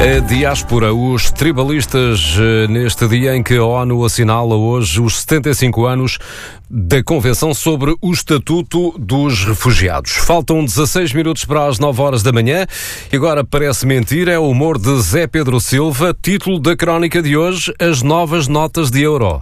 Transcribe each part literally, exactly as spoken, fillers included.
A diáspora, os tribalistas, neste dia em que a ONU assinala hoje os setenta e cinco anos da Convenção sobre o Estatuto dos Refugiados. Faltam dezasseis minutos para as nove horas da manhã e agora parece mentir, é o humor de Zé Pedro Silva, título da crónica de hoje, as novas notas de euro.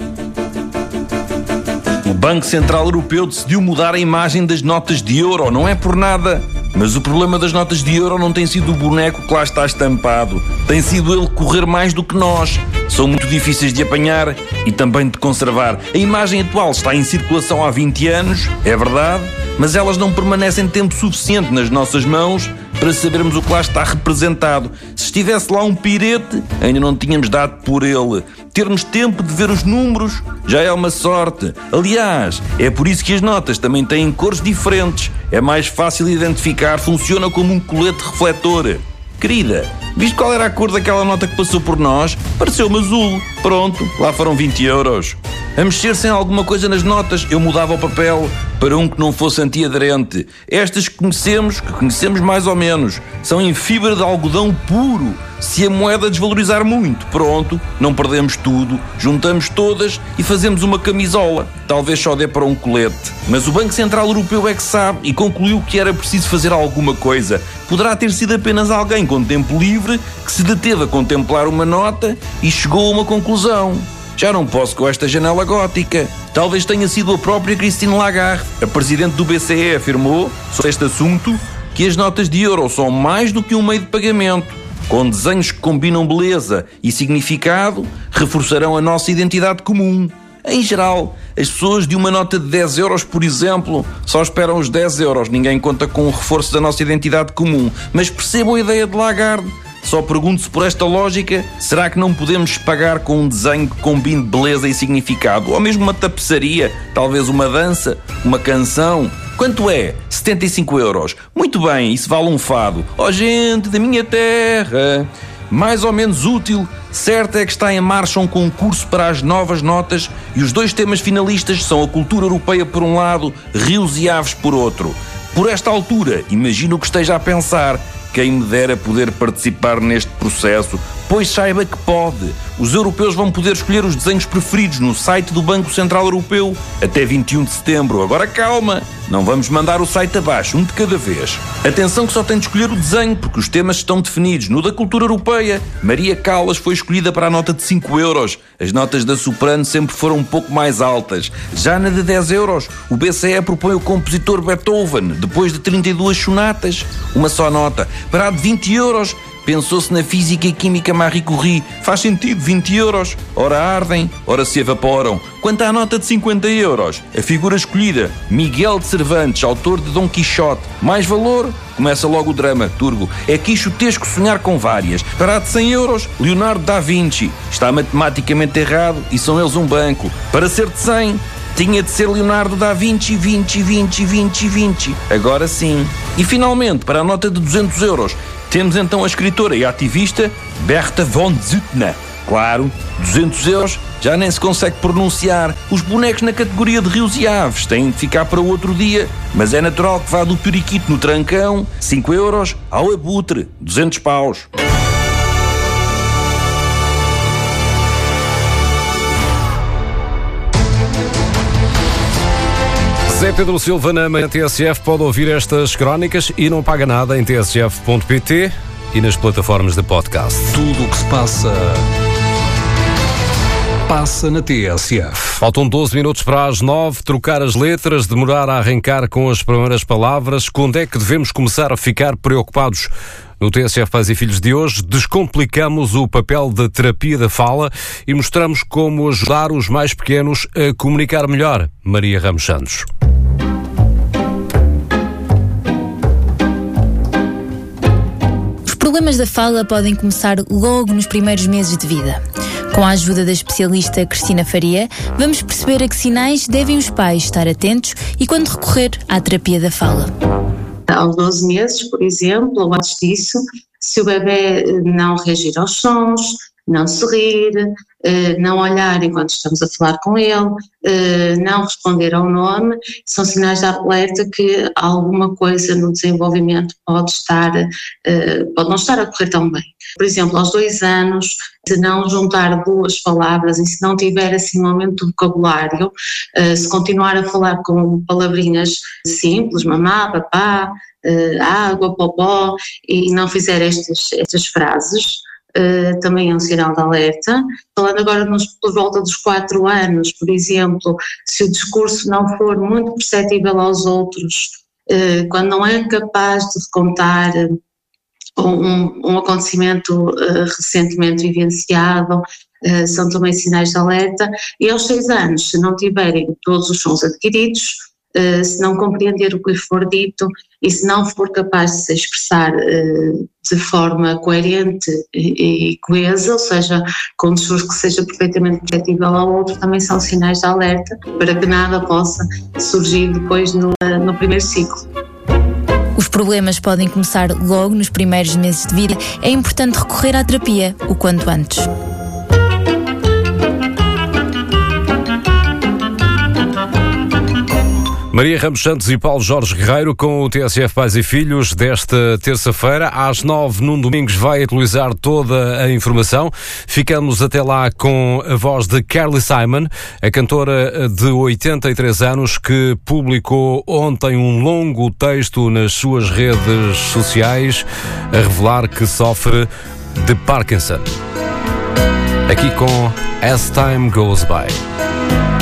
O Banco Central Europeu decidiu mudar a imagem das notas de euro, não é por nada. Mas o problema das notas de euro não tem sido o boneco que lá está estampado. Tem sido ele correr mais do que nós. São muito difíceis de apanhar e também de conservar. A imagem atual está em circulação há vinte anos, é verdade, mas elas não permanecem tempo suficiente nas nossas mãos para sabermos o que lá está representado. Se estivesse lá um pirete, ainda não tínhamos dado por ele. Termos tempo de ver os números já é uma sorte. Aliás, é por isso que as notas também têm cores diferentes. É mais fácil identificar, funciona como um colete refletor. Querida, viste qual era a cor daquela nota que passou por nós? Pareceu-me azul. Pronto, lá foram vinte euros. A mexer-se em alguma coisa nas notas, eu mudava o papel para um que não fosse antiaderente. Estas que conhecemos, que conhecemos mais ou menos, são em fibra de algodão puro. Se a moeda desvalorizar muito, pronto, não perdemos tudo, juntamos todas e fazemos uma camisola. Talvez só dê para um colete. Mas o Banco Central Europeu é que sabe e concluiu que era preciso fazer alguma coisa. Poderá ter sido apenas alguém com tempo livre que se deteve a contemplar uma nota e chegou a uma conclusão. Já não posso com esta janela gótica. Talvez tenha sido a própria Christine Lagarde. A presidente do B C E afirmou, sobre este assunto, que as notas de euro são mais do que um meio de pagamento. Com desenhos que combinam beleza e significado, reforçarão a nossa identidade comum. Em geral, as pessoas de uma nota de dez euros, por exemplo, só esperam os dez euros. Ninguém conta com o reforço da nossa identidade comum. Mas percebo a ideia de Lagarde. Só pergunto-se por esta lógica, será que não podemos pagar com um desenho que combine beleza e significado? Ou mesmo uma tapeçaria, talvez uma dança, uma canção? Quanto é? setenta e cinco euros. Muito bem, isso vale um fado. Oh gente da minha terra! Mais ou menos útil, certo é que está em marcha um concurso para as novas notas e os dois temas finalistas são a cultura europeia por um lado, rios e aves por outro. Por esta altura, imagino que esteja a pensar, quem me dera poder participar neste processo, pois saiba que pode. Os europeus vão poder escolher os desenhos preferidos no site do Banco Central Europeu até vinte e um de setembro. Agora calma, não vamos mandar o site abaixo, um de cada vez. Atenção que só tem de escolher o desenho, porque os temas estão definidos. No da cultura europeia, Maria Callas foi escolhida para a nota de cinco euros. As notas da soprano sempre foram um pouco mais altas. Já na de dez euros, o B C E propõe o compositor Beethoven, depois de trinta e duas sonatas, uma só nota. Para a de vinte euros, pensou-se na física e química Marie Curie. Faz sentido, vinte euros. Ora ardem, ora se evaporam. Quanto à nota de cinquenta euros, a figura escolhida, Miguel de Cervantes, autor de Dom Quixote. Mais valor? Começa logo o drama, turbo. É quixotesco sonhar com várias. Para a de cem euros, Leonardo da Vinci. Está matematicamente errado e são eles um banco. Para ser de cem... tinha de ser Leonardo da Vinci, vinte, vinte, vinte, vinte. Agora sim. E finalmente, para a nota de duzentos euros, temos então a escritora e ativista Berta von Suttner. Claro, duzentos euros já nem se consegue pronunciar. Os bonecos na categoria de rios e aves têm de ficar para outro dia, mas é natural que vá do periquito no trancão, cinco euros, ao abutre, duzentos paus. Zé Pedro Silva na manhã T S F pode ouvir estas crónicas e não paga nada em t s f ponto p t e nas plataformas de podcast. Tudo o que se passa, passa na T S F. Faltam doze minutos para as nove, trocar as letras, demorar a arrancar com as primeiras palavras. Quando é que devemos começar a ficar preocupados? No T S F Pais e Filhos de hoje, descomplicamos o papel da terapia da fala e mostramos como ajudar os mais pequenos a comunicar melhor. Maria Ramos Santos. Os problemas da fala podem começar logo nos primeiros meses de vida. Com a ajuda da especialista Cristina Faria, vamos perceber a que sinais devem os pais estar atentos e quando recorrer à terapia da fala. Aos doze meses, por exemplo, ou antes disso, se o bebê não reagir aos sons, não sorrir, não olhar enquanto estamos a falar com ele, não responder ao nome, são sinais de alerta que alguma coisa no desenvolvimento pode estar, pode não estar a correr tão bem. Por exemplo, aos dois anos, se não juntar duas palavras e se não tiver assim um aumento do vocabulário, se continuar a falar com palavrinhas simples, mamá, papá, água, popó, e não fizer estas, estas frases, Uh, também é um sinal de alerta. Falando agora nos, por volta dos quatro anos, por exemplo, se o discurso não for muito perceptível aos outros, uh, quando não é capaz de contar uh, um, um acontecimento uh, recentemente vivenciado, uh, são também sinais de alerta. E aos seis anos, se não tiverem todos os sons adquiridos, Uh, se não compreender o que for dito e se não for capaz de se expressar uh, de forma coerente e, e coesa, ou seja, com um discurso que seja perfeitamente perceptível ao outro, também são sinais de alerta para que nada possa surgir depois no, uh, no primeiro ciclo. Os problemas podem começar logo nos primeiros meses de vida. É importante recorrer à terapia o quanto antes. Maria Ramos Santos e Paulo Jorge Guerreiro com o T S F Pais e Filhos desta terça-feira. Às nove, num domingo, vai atualizar toda a informação. Ficamos até lá com a voz de Carly Simon, a cantora de oitenta e três anos, que publicou ontem um longo texto nas suas redes sociais a revelar que sofre de Parkinson. Aqui com As Time Goes By.